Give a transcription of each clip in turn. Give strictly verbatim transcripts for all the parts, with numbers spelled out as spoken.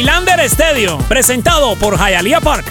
Lander Stadium, presentado por Hialeah Park.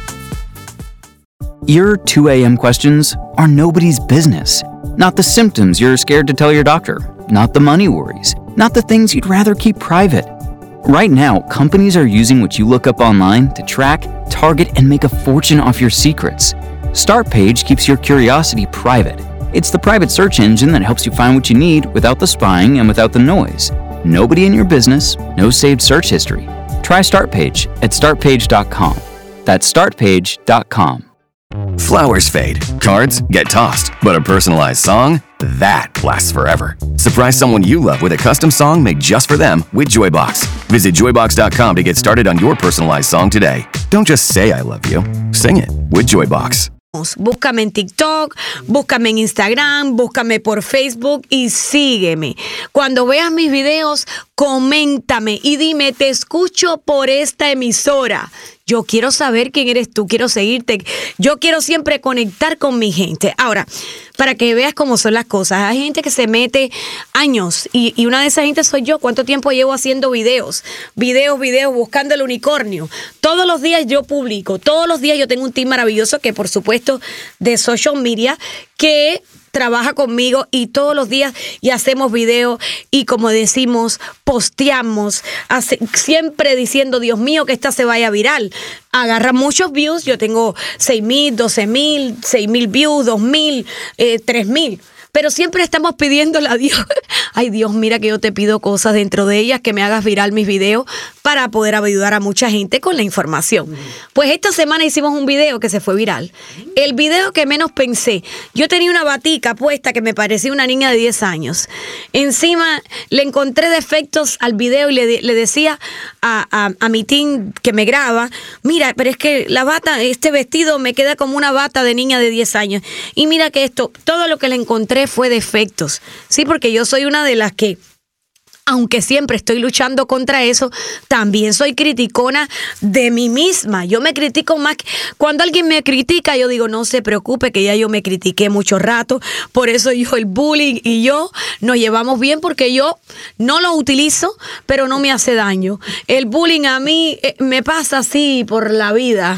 Your two a.m. questions are nobody's business. Not the symptoms you're scared to tell your doctor. Not the money worries. Not the things you'd rather keep private. Right now, companies are using what you look up online to track, target, and make a fortune off your secrets. Startpage keeps your curiosity private. It's the private search engine that helps you find what you need without the spying and without the noise. Nobody in your business, no saved search history. Try Startpage at start page dot com. That's start page dot com. Flowers fade, cards get tossed, but a personalized song, that lasts forever. Surprise someone you love with a custom song made just for them with Joybox. Visit joy box dot com to get started on your personalized song today. Don't just say I love you, sing it with Joybox. Búscame en TikTok, búscame en Instagram, búscame por Facebook y sígueme. Cuando veas mis videos, coméntame y dime, te escucho por esta emisora. Yo quiero saber quién eres tú, quiero seguirte. Yo quiero siempre conectar con mi gente. Ahora, para que veas cómo son las cosas, hay gente que se mete años y, y una de esas gente soy yo. ¿Cuánto tiempo llevo haciendo videos? Videos, videos, buscando el unicornio. Todos los días yo publico, todos los días yo tengo un team maravilloso que por supuesto de social media que trabaja conmigo y todos los días y hacemos videos y como decimos, posteamos, hace, siempre diciendo, Dios mío, que esta se vaya viral. Agarra muchos views, yo tengo seis mil, doce mil, seis mil views, dos mil, eh, tres mil. Pero siempre estamos pidiéndole a Dios, ay Dios, mira que yo te pido cosas dentro de ellas, que me hagas viral mis videos para poder ayudar a mucha gente con la información. Pues esta semana hicimos un video que se fue viral. El video que menos pensé, yo tenía una batica puesta que me parecía una niña de diez años. Encima le encontré defectos al video y le, le decía a, a, a mi team que me graba, mira, pero es que la bata, este vestido me queda como una bata de niña de diez años. Y mira que esto, todo lo que le encontré fue defectos, sí, porque yo soy una de las que, aunque siempre estoy luchando contra eso, también soy criticona de mí misma. Yo me critico más. Cuando alguien me critica, yo digo, no se preocupe, que ya yo me critiqué mucho rato. Por eso yo, el bullying y yo nos llevamos bien, porque yo no lo utilizo, pero no me hace daño. El bullying a mí eh, me pasa así por la vida.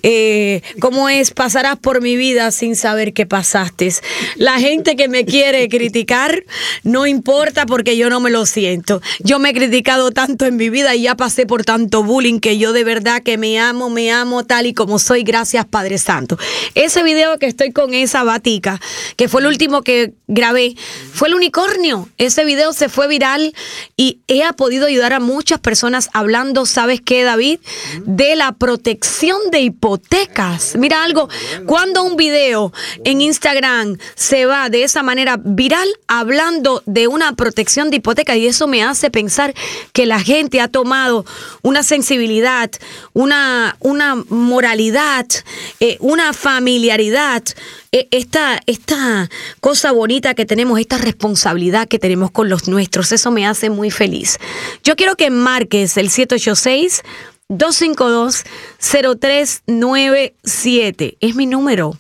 Eh, ¿Cómo es? Pasarás por mi vida sin saber que pasaste. La gente que me quiere criticar, no importa, porque yo no me lo siento. Yo me he criticado tanto en mi vida y ya pasé por tanto bullying que yo de verdad que me amo, me amo tal y como soy, gracias Padre Santo. Ese video que estoy con esa batica, que fue el último que grabé, fue el unicornio. Ese video se fue viral y he podido ayudar a muchas personas hablando, ¿sabes qué, David? De la protección de hipotecas. Mira algo, cuando un video en Instagram se va de esa manera viral hablando de una protección de hipotecas, y eso me hace pensar que la gente ha tomado una sensibilidad, una, una moralidad, eh, una familiaridad, eh, esta, esta cosa bonita que tenemos, esta responsabilidad que tenemos con los nuestros. Eso me hace muy feliz. Yo quiero que marques el siete ocho seis, dos cinco dos, cero tres nueve siete. Es mi número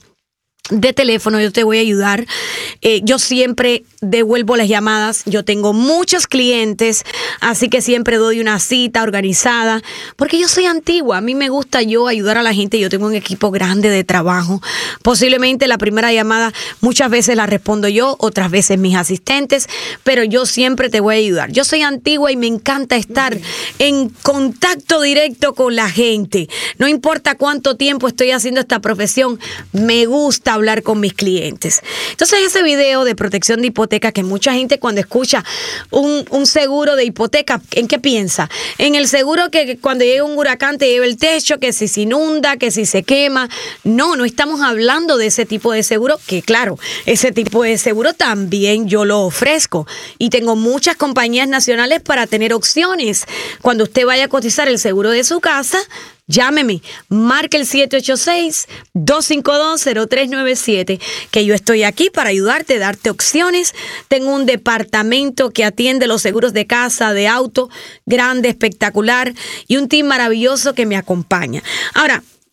de teléfono, yo te voy a ayudar. Eh, yo siempre devuelvo las llamadas. Yo tengo muchos clientes, así que siempre doy una cita organizada, porque yo soy antigua. A mí me gusta yo ayudar a la gente. Yo tengo un equipo grande de trabajo. Posiblemente la primera llamada muchas veces la respondo yo, otras veces mis asistentes, pero yo siempre te voy a ayudar. Yo soy antigua y me encanta estar en contacto directo con la gente. No importa cuánto tiempo estoy haciendo esta profesión, me gusta hablar con mis clientes. Entonces, ese video de protección de hipoteca, que mucha gente cuando escucha un, un seguro de hipoteca, ¿en qué piensa? En el seguro que cuando llega un huracán te lleva el techo, que si se inunda, que si se quema. No, no estamos hablando de ese tipo de seguro, que claro, ese tipo de seguro también yo lo ofrezco. Y tengo muchas compañías nacionales para tener opciones. Cuando usted vaya a cotizar el seguro de su casa, llámeme, marque el siete ocho seis, dos cinco dos, cero tres nueve siete, que yo estoy aquí para ayudarte, darte opciones. Tengo un departamento que atiende los seguros de casa, de auto, grande, espectacular, y un team maravilloso que me acompaña. Ahora,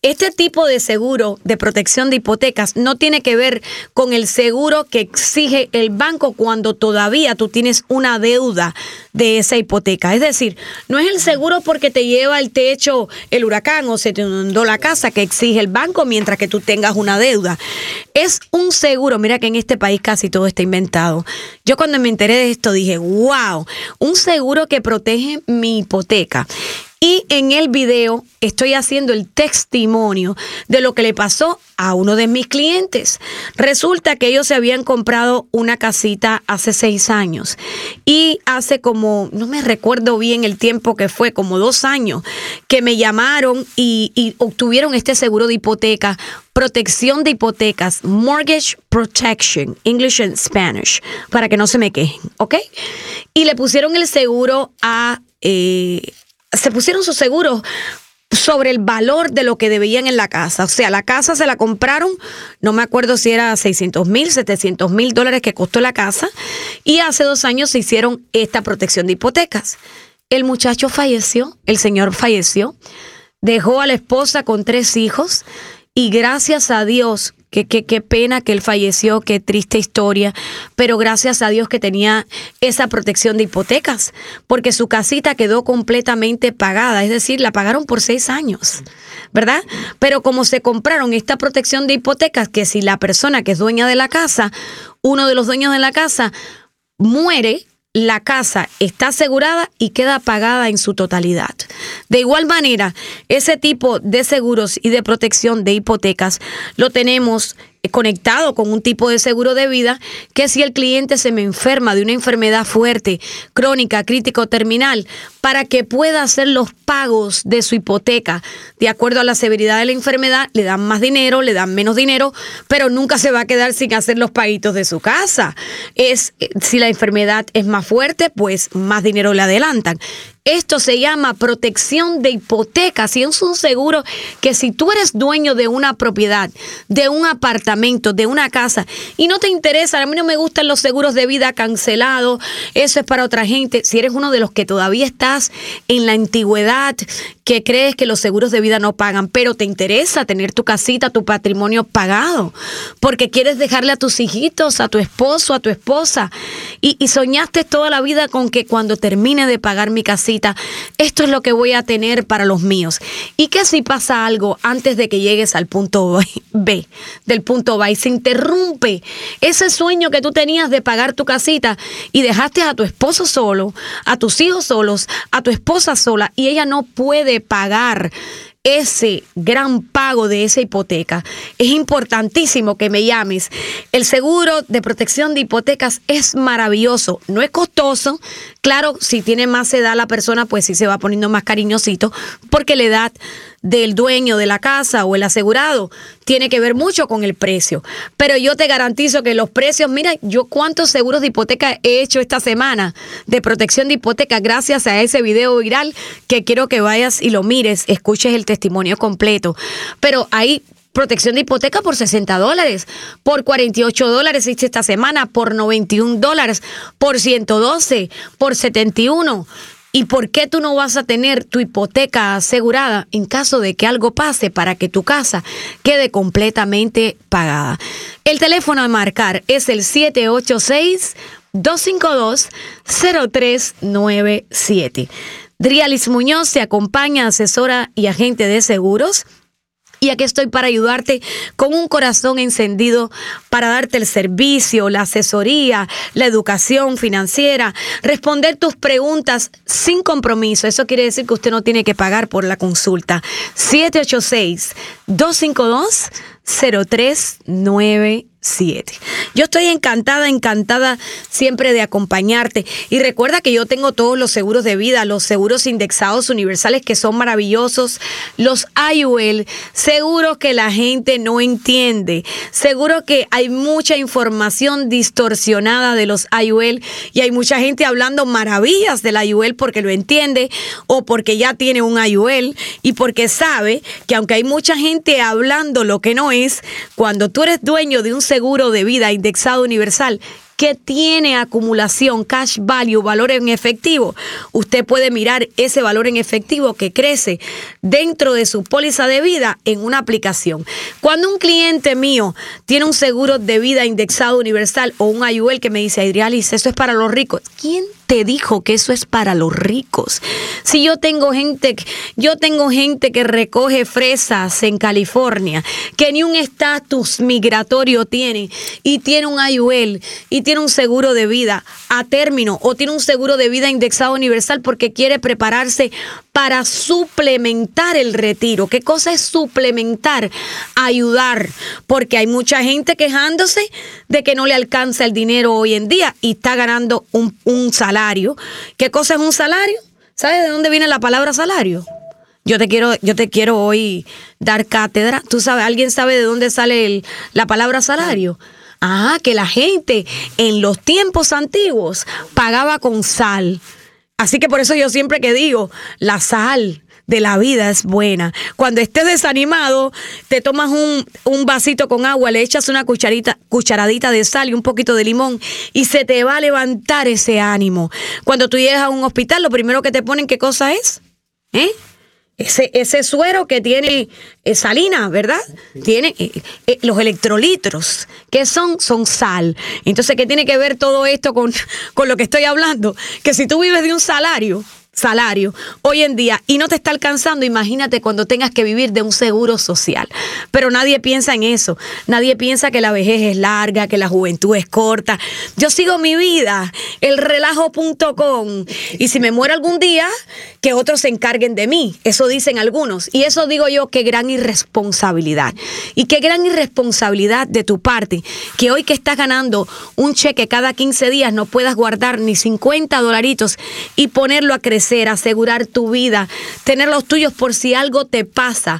Este tipo de seguro de protección de hipotecas no tiene que ver con el seguro que exige el banco cuando todavía tú tienes una deuda de esa hipoteca. Es decir, no es el seguro porque te lleva el techo el huracán o se te inundó la casa que exige el banco mientras que tú tengas una deuda. Es un seguro, mira que en este país casi todo está inventado. Yo cuando me enteré de esto dije, wow, un seguro que protege mi hipoteca. Y en el video estoy haciendo el testimonio de lo que le pasó a uno de mis clientes. Resulta que ellos se habían comprado una casita hace seis años y hace como, no me recuerdo bien el tiempo que fue, como dos años, que me llamaron y, y obtuvieron este seguro de hipoteca, protección de hipotecas, mortgage protection, English and Spanish, para que no se me quejen, ¿ok? Y le pusieron el seguro a... Eh, se pusieron sus seguros sobre el valor de lo que debían en la casa. O sea, la casa se la compraron, no me acuerdo si era seiscientos mil, setecientos mil dólares que costó la casa, y hace dos años se hicieron esta protección de hipotecas. El muchacho falleció, el señor falleció, dejó a la esposa con tres hijos, y gracias a Dios, que qué que pena que él falleció, qué triste historia, pero gracias a Dios que tenía esa protección de hipotecas, porque su casita quedó completamente pagada, es decir, la pagaron por seis años, ¿verdad? Pero como se compraron esta protección de hipotecas, que si la persona que es dueña de la casa, uno de los dueños de la casa, muere, la casa está asegurada y queda pagada en su totalidad. De igual manera, ese tipo de seguros y de protección de hipotecas lo tenemos conectado con un tipo de seguro de vida que si el cliente se me enferma de una enfermedad fuerte, crónica, crítica o terminal, para que pueda hacer los pagos de su hipoteca de acuerdo a la severidad de la enfermedad, le dan más dinero, le dan menos dinero, pero nunca se va a quedar sin hacer los paguitos de su casa. Es, si la enfermedad es más fuerte, pues más dinero le adelantan. Esto se llama protección de hipotecas y es un seguro que si tú eres dueño de una propiedad, de un apartamento, de una casa y no te interesa, a mí no me gustan los seguros de vida cancelados, eso es para otra gente. Si eres uno de los que todavía estás en la antigüedad, que crees que los seguros de vida no pagan, pero te interesa tener tu casita, tu patrimonio pagado, porque quieres dejarle a tus hijitos, a tu esposo, a tu esposa, y, y soñaste toda la vida con que cuando termine de pagar mi casita, esto es lo que voy a tener para los míos. Y que si pasa algo antes de que llegues al punto B, del punto B, y se interrumpe ese sueño que tú tenías de pagar tu casita y dejaste a tu esposo solo, a tus hijos solos, a tu esposa sola, y ella no puede pagar ese gran pago de esa hipoteca, es importantísimo que me llames. El seguro de protección de hipotecas es maravilloso, no es costoso. Claro, si tiene más edad la persona, pues sí se va poniendo más cariñosito, porque la edad del dueño de la casa o el asegurado tiene que ver mucho con el precio. Pero yo te garantizo que los precios, mira, yo cuántos seguros de hipoteca he hecho esta semana de protección de hipoteca gracias a ese video viral que quiero que vayas y lo mires, escuches el testimonio completo. Pero hay protección de hipoteca por sesenta dólares, por cuarenta y ocho dólares hice esta semana, por noventa y un dólares, por ciento doce, por setenta y uno. ¿Y por qué tú no vas a tener tu hipoteca asegurada en caso de que algo pase para que tu casa quede completamente pagada? El teléfono a marcar es el siete ocho seis, dos cinco dos, cero tres nueve siete. Drialis Muñoz te acompaña, asesora y agente de seguros. Y aquí estoy para ayudarte con un corazón encendido para darte el servicio, la asesoría, la educación financiera, responder tus preguntas sin compromiso. Eso quiere decir que usted no tiene que pagar por la consulta. siete ocho seis, dos cinco dos, cero tres nueve siete. Yo estoy encantada, encantada siempre de acompañarte. Y recuerda que yo tengo todos los seguros de vida, los seguros indexados universales que son maravillosos, los I U L, seguros que la gente no entiende, seguro que hay mucha información distorsionada de los I U L y hay mucha gente hablando maravillas del I U L porque lo entiende o porque ya tiene un I U L y porque sabe que aunque hay mucha gente hablando lo que no es, cuando tú eres dueño de un seguro de vida indexado universal, que tiene acumulación, cash value, valor en efectivo, usted puede mirar ese valor en efectivo que crece dentro de su póliza de vida en una aplicación. Cuando un cliente mío tiene un seguro de vida indexado universal o un I U L que me dice, Adrialis, eso es para los ricos. ¿Quién te dijo que eso es para los ricos? Si yo tengo gente, yo tengo gente que recoge fresas en California, que ni un estatus migratorio tiene, y tiene un I U L, y tiene un seguro de vida a término, o tiene un seguro de vida indexado universal porque quiere prepararse para suplementar el retiro. ¿Qué cosa es suplementar? Ayudar, porque hay mucha gente quejándose de que no le alcanza el dinero hoy en día y está ganando un, un salario. ¿Qué cosa es un salario? ¿Sabes de dónde viene la palabra salario? Yo te quiero, yo te quiero hoy dar cátedra. ¿Tú sabes? ¿Alguien sabe de dónde sale el, la palabra salario? Ah, que la gente en los tiempos antiguos pagaba con sal. Así que por eso yo siempre que digo, la sal de la vida es buena. Cuando estés desanimado, te tomas un, un vasito con agua, le echas una cucharita, cucharadita de sal y un poquito de limón y se te va a levantar ese ánimo. Cuando tú llegas a un hospital, lo primero que te ponen, ¿qué cosa es? ¿Eh? Ese, ese suero que tiene eh, salina, ¿verdad? Tiene eh, eh, los electrolitos. ¿Qué son? Son sal. Entonces, ¿qué tiene que ver todo esto con, con lo que estoy hablando? Que si tú vives de un salario, salario hoy en día y no te está alcanzando, imagínate cuando tengas que vivir de un seguro social. Pero nadie piensa en eso. Nadie piensa que la vejez es larga, que la juventud es corta. Yo sigo mi vida, el relajo punto com, y si me muero algún día, que otros se encarguen de mí. Eso dicen algunos. Y eso digo yo, qué gran irresponsabilidad. Y qué gran irresponsabilidad de tu parte, que hoy que estás ganando un cheque cada quince días no puedas guardar ni cincuenta dolaritos y ponerlo a crecer, asegurar tu vida, tener los tuyos por si algo te pasa,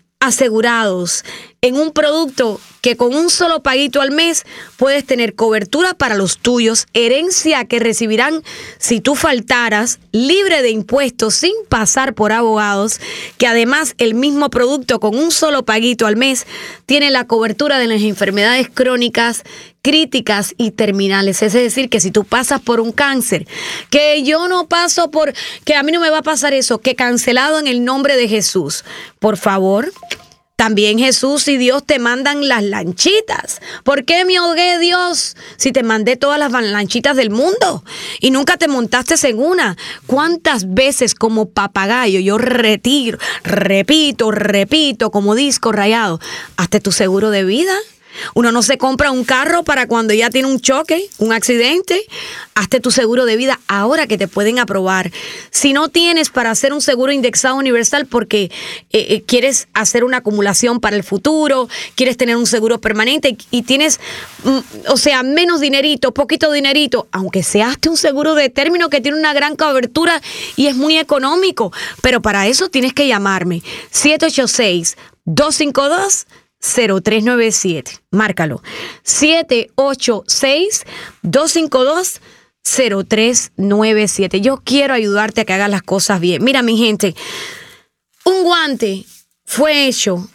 asegurados en un producto que con un solo paguito al mes puedes tener cobertura para los tuyos, herencia que recibirán si tú faltaras, libre de impuestos sin pasar por abogados, que además el mismo producto con un solo paguito al mes tiene la cobertura de las enfermedades crónicas, críticas y terminales. Es decir, que si tú pasas por un cáncer, que yo no paso por, que a mí no me va a pasar eso, que cancelado en el nombre de Jesús. Por favor, también Jesús y Dios te mandan las lanchitas. ¿Por qué me ahogué, Dios, si te mandé todas las lanchitas del mundo y nunca te montaste en una? ¿Cuántas veces como papagayo yo retiro, repito, repito como disco rayado? Hazte tu seguro de vida. Uno no se compra un carro para cuando ya tiene un choque, un accidente. Hazte tu seguro de vida ahora que te pueden aprobar. Si no tienes para hacer un seguro indexado universal porque eh, eh, quieres hacer una acumulación para el futuro, quieres tener un seguro permanente y, y tienes, mm, o sea, menos dinerito, poquito dinerito, aunque sea hazte un seguro de término que tiene una gran cobertura y es muy económico. Pero para eso tienes que llamarme siete ocho seis, dos cinco dos, cero tres nueve siete. Márcalo. siete ocho seis, dos cinco dos, cero tres nueve siete. Yo quiero ayudarte a que hagas las cosas bien. Mira, mi gente, un guante fue hecho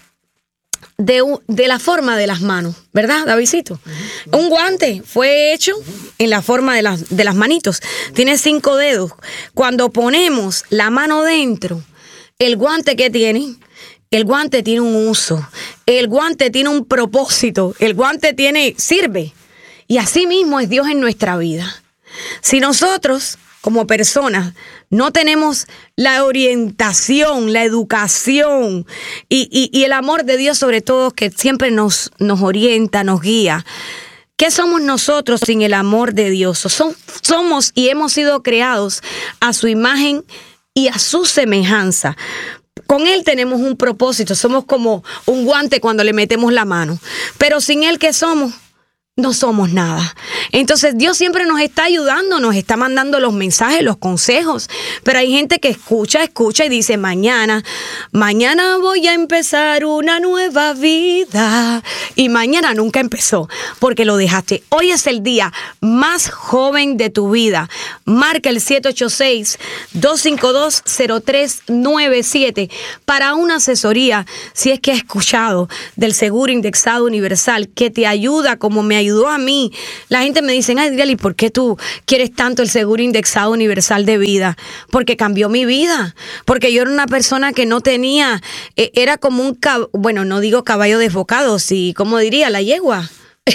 de, de la forma de las manos, ¿verdad, Davidcito? Uh-huh. Un guante fue hecho en la forma de las, de las manitos. Tiene cinco dedos. Cuando ponemos la mano dentro, el guante, ¿qué tiene? El guante tiene un uso, el guante tiene un propósito, el guante tiene, sirve. Y así mismo es Dios en nuestra vida. Si nosotros, como personas, no tenemos la orientación, la educación y, y, y el amor de Dios sobre todo, que siempre nos, nos orienta, nos guía, ¿qué somos nosotros sin el amor de Dios? Som, somos y hemos sido creados a su imagen y a su semejanza. Con Él tenemos un propósito, somos como un guante cuando le metemos la mano, pero sin Él, ¿qué somos? No somos nada. Entonces Dios siempre nos está ayudando, nos está mandando los mensajes, los consejos, pero hay gente que escucha, escucha y dice mañana, mañana voy a empezar una nueva vida y mañana nunca empezó porque lo dejaste. Hoy es el día más joven de tu vida. Marca el siete ocho seis, dos cinco dos, cero tres nueve siete para una asesoría si es que has escuchado del seguro indexado universal que te ayuda como me ayudó a mí. La gente me dice, ay, Adriel, ¿y por qué tú quieres tanto el seguro indexado universal de vida? Porque cambió mi vida. Porque yo era una persona que no tenía, eh, era como un, cab- bueno, no digo caballo desbocado, sí, ¿cómo diría? La yegua.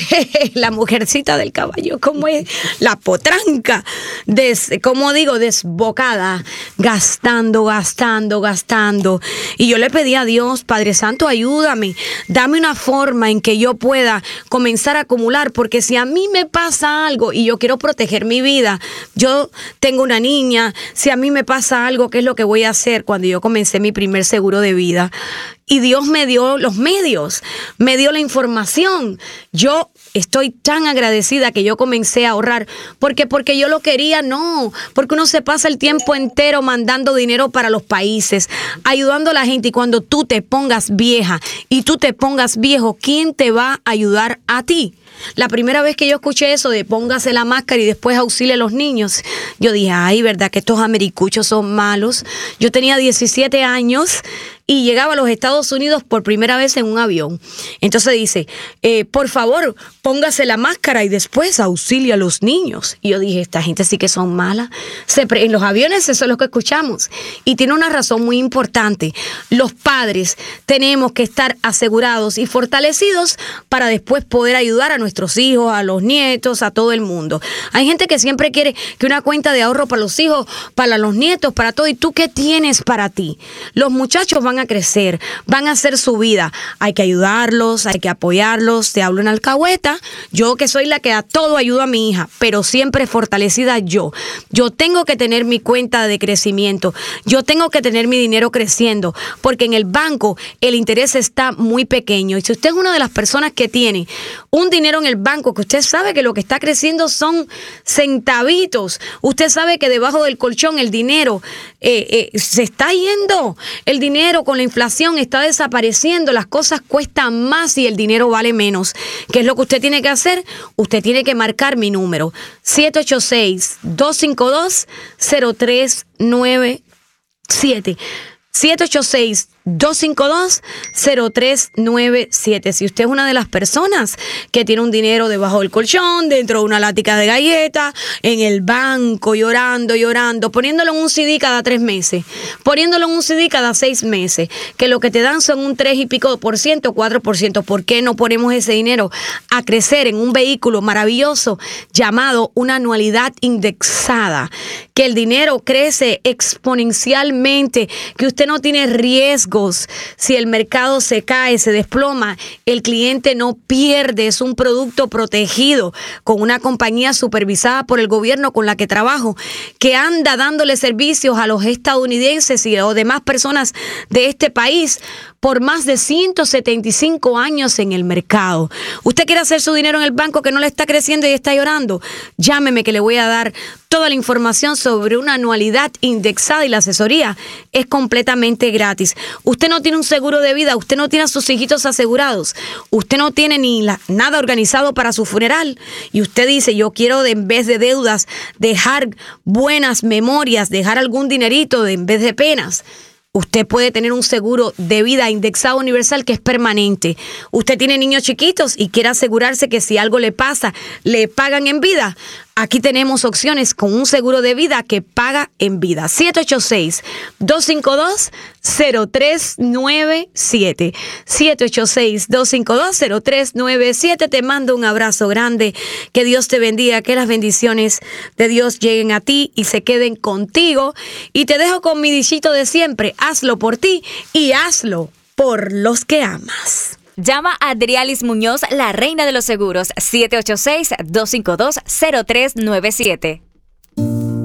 La mujercita del caballo, ¿cómo es? La potranca, des, como digo, desbocada, gastando, gastando, gastando. Y yo le pedí a Dios, Padre Santo, ayúdame, dame una forma en que yo pueda comenzar a acumular, porque si a mí me pasa algo y yo quiero proteger mi vida, yo tengo una niña, si a mí me pasa algo, ¿qué es lo que voy a hacer? Cuando yo comencé mi primer seguro de vida, y Dios me dio los medios, me dio la información. Yo estoy tan agradecida que yo comencé a ahorrar. Porque porque yo lo quería, no. Porque uno se pasa el tiempo entero mandando dinero para los países, ayudando a la gente. Y cuando tú te pongas vieja y tú te pongas viejo, ¿quién te va a ayudar a ti? La primera vez que yo escuché eso de póngase la máscara y después auxilie a los niños, yo dije, ay, ¿verdad que estos americuchos son malos? Yo tenía diecisiete años y llegaba a los Estados Unidos por primera vez en un avión. Entonces dice, eh, por favor, póngase la máscara y después auxilie a los niños. Y yo dije, esta gente sí que son malas. Se pre- en los aviones eso es lo que escuchamos. Y tiene una razón muy importante. Los padres tenemos que estar asegurados y fortalecidos para después poder ayudar a nuestros hijos, a los nietos, a todo el mundo. Hay gente que siempre quiere que una cuenta de ahorro para los hijos, para los nietos, para todo. ¿Y tú qué tienes para ti? Los muchachos van a crecer, van a hacer su vida. Hay que ayudarlos, hay que apoyarlos. Te hablo en alcahueta. Yo que soy la que a todo ayudo a mi hija, pero siempre fortalecida yo. Yo tengo que tener mi cuenta de crecimiento. Yo tengo que tener mi dinero creciendo, porque en el banco el interés está muy pequeño. Y si usted es una de las personas que tiene un dinero en el banco, que usted sabe que lo que está creciendo son centavitos, usted sabe que debajo del colchón el dinero eh, eh, se está yendo, el dinero con la inflación está desapareciendo, las cosas cuestan más y el dinero vale menos. ¿Qué es lo que usted tiene que hacer? Usted tiene que marcar mi número, siete ocho seis, dos cinco dos, cero tres nueve siete. siete ocho seis, dos cinco dos, cero tres nueve siete. Si usted es una de las personas que tiene un dinero debajo del colchón, dentro de una lática de galletas, en el banco, llorando, llorando, poniéndolo en un C D cada tres meses, poniéndolo en un C D cada seis meses, que lo que te dan son un tres y pico por ciento, cuatro por ciento. ¿Por qué no ponemos ese dinero a crecer en un vehículo maravilloso llamado una anualidad indexada? Que el dinero crece exponencialmente, que usted no tiene riesgo. Si el mercado se cae, se desploma, el cliente no pierde, es un producto protegido con una compañía supervisada por el gobierno con la que trabajo, que anda dándole servicios a los estadounidenses y a las demás personas de este país por más de ciento setenta y cinco años en el mercado. ¿Usted quiere hacer su dinero en el banco que no le está creciendo y está llorando? Llámeme que le voy a dar toda la información sobre una anualidad indexada y la asesoría es completamente gratis. Usted no tiene un seguro de vida, usted no tiene a sus hijitos asegurados, usted no tiene ni la, nada organizado para su funeral y usted dice, yo quiero de, en vez de deudas dejar buenas memorias, dejar algún dinerito de, en vez de penas. Usted puede tener un seguro de vida indexado universal que es permanente. Usted tiene niños chiquitos y quiere asegurarse que si algo le pasa, le pagan en vida. Aquí tenemos opciones con un seguro de vida que paga en vida. siete ocho seis, dos cinco dos, cero tres nueve siete. siete ocho seis, dos cinco dos, cero tres nueve siete. Te mando un abrazo grande. Que Dios te bendiga. Que las bendiciones de Dios lleguen a ti y se queden contigo. Y te dejo con mi dichito de siempre. Hazlo por ti y hazlo por los que amas. Llama a Adrialis Muñoz, la reina de los seguros, siete ocho seis, dos cinco dos, cero tres nueve siete.